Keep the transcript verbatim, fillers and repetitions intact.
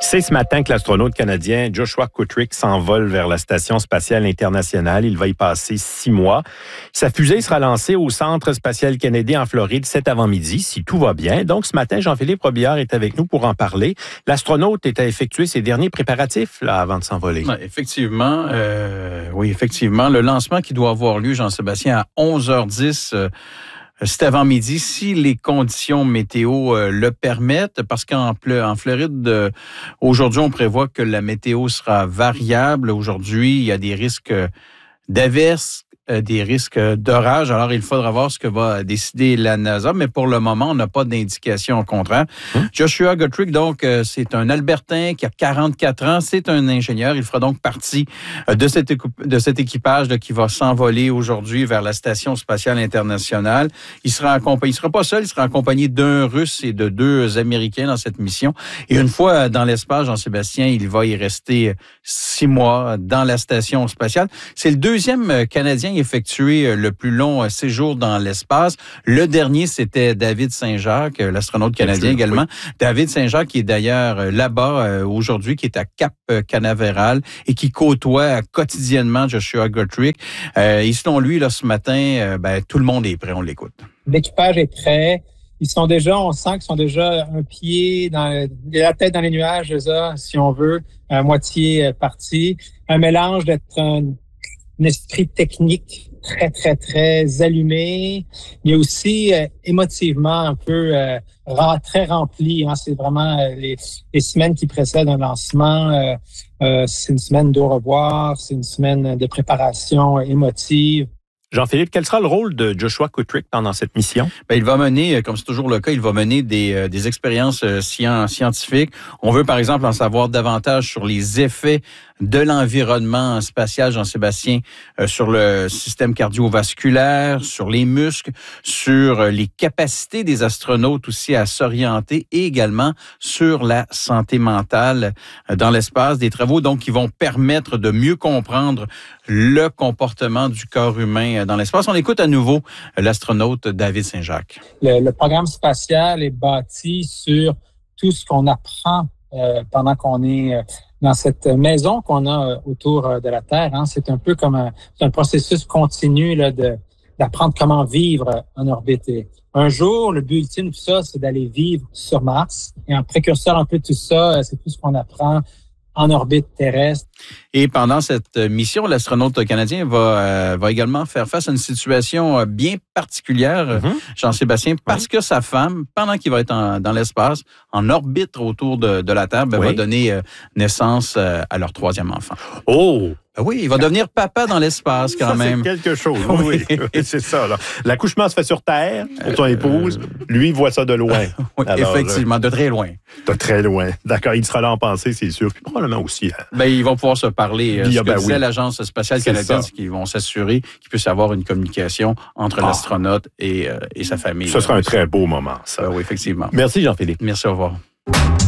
C'est ce matin que l'astronaute canadien Joshua Kutrick s'envole vers la Station spatiale internationale. Il va y passer six mois. Sa fusée sera lancée au Centre spatial canadien en Floride cet avant-midi, si tout va bien. Donc, ce matin, Jean-Philippe Robillard est avec nous pour en parler. L'astronaute est à effectuer ses derniers préparatifs là, avant de s'envoler. Ouais, effectivement, euh, oui, effectivement. Le lancement qui doit avoir lieu, Jean-Sébastien, à onze heures dix euh, cet avant-midi, si les conditions météo euh, le permettent, parce qu'en en Floride, euh, aujourd'hui, on prévoit que la météo sera variable. Aujourd'hui, il y a des risques d'averses, euh, des risques d'orage. Alors, il faudra voir ce que va décider la NASA, mais pour le moment, on n'a pas d'indication au contraire. Hum. Joshua Kutrick, donc, euh, c'est un Albertain qui a quarante-quatre ans. C'est un ingénieur. Il fera donc partie euh, de, cet de cet équipage là, qui va s'envoler aujourd'hui vers la Station spatiale internationale. Il sera accompagné, il sera pas seul, il sera accompagné d'un Russe et de deux Américains dans cette mission. Et une fois dans l'espace, Jean-Sébastien, il va y rester six mois dans la Station spatiale. C'est le deuxième Canadien effectué le plus long séjour dans l'espace. Le dernier, c'était David Saint-Jacques, l'astronaute canadien sûr, également. Oui. David Saint-Jacques qui est d'ailleurs là-bas aujourd'hui, qui est à Cap Canaveral et qui côtoie quotidiennement Joshua Kutrick. Euh, et selon lui, là, ce matin, euh, ben, tout le monde est prêt, on l'écoute. L'équipage est prêt. Ils sont déjà, on sent qu'ils sont déjà un pied dans la tête dans les nuages, déjà, si on veut, à moitié parti. Un mélange d'être un un esprit technique très, très, très allumé, mais aussi euh, émotivement un peu euh, très rempli. Hein. C'est vraiment euh, les, les semaines qui précèdent un lancement. Euh, euh, c'est une semaine d'au revoir, c'est une semaine de préparation émotive. Jean-Philippe, quel sera le rôle de Joshua Kutrick pendant cette mission? Ben, il va mener, comme c'est toujours le cas, il va mener des, des expériences scientifiques. On veut, par exemple, en savoir davantage sur les effets de l'environnement spatial, Jean-Sébastien, euh, sur le système cardiovasculaire, sur les muscles, sur les capacités des astronautes aussi à s'orienter et également sur la santé mentale dans l'espace. Des travaux, donc, qui vont permettre de mieux comprendre le comportement du corps humain dans l'espace. On écoute à nouveau l'astronaute David Saint-Jacques. Le, le programme spatial est bâti sur tout ce qu'on apprend euh, pendant qu'on est dans cette maison qu'on a autour de la Terre. Hein. C'est un peu comme un, c'est un processus continu là, de, d'apprendre comment vivre en orbite. Et un jour, le but ultime de tout ça, c'est d'aller vivre sur Mars. Et en précurseur un peu de tout ça, c'est tout ce qu'on apprend en orbite terrestre. Et pendant cette mission, l'astronaute canadien va, euh, va également faire face à une situation bien particulière, mm-hmm. Jean-Sébastien, parce oui. que sa femme, pendant qu'il va être en, dans l'espace, en orbite autour de, de la Terre, ben, oui. va donner euh, naissance euh, à leur troisième enfant. Oh! Oui, il va devenir papa dans l'espace quand ça, même. C'est quelque chose. Oui, oui. C'est ça. Là. L'accouchement se fait sur Terre pour ton épouse. Lui, il voit ça de loin. Oui, alors, effectivement, de très loin. De très loin. D'accord, il sera là en pensée, c'est sûr. Puis probablement aussi. Hein. Ben, ils vont pouvoir se parler. Ce que ben, disait oui. l'Agence spatiale c'est canadienne, c'est qu'ils vont s'assurer qu'il puisse y avoir une communication entre ah. l'astronaute et, euh, et sa famille. Ce sera un très beau moment, ça. Ben, oui, effectivement. Merci, Jean-Philippe. Merci, au revoir.